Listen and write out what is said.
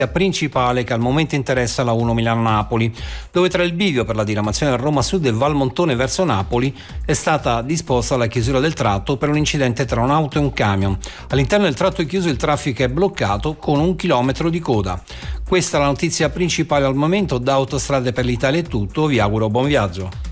principale che al momento interessa la 1 Milano-Napoli, dove tra il bivio per la diramazione Roma Sud e Valmontone verso Napoli è stata disposta la chiusura del tratto per un incidente tra un'auto e un camion. All'interno del tratto chiuso il traffico è bloccato con 1 chilometro di coda. Questa è la notizia principale al momento. Da Autostrade per l'Italia è tutto, vi auguro buon viaggio.